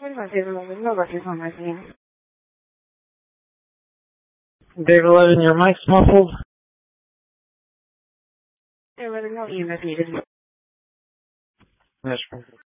Dave 11, your mic's muffled. Everything else you needed. That's